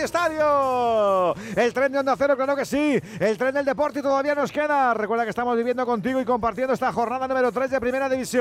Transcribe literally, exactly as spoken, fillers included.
estadio. El tren de Onda Cero, claro que sí. El tren del deporte todavía nos queda. Recuerda que estamos viviendo contigo y compartiendo esta jornada número tres de Primera División.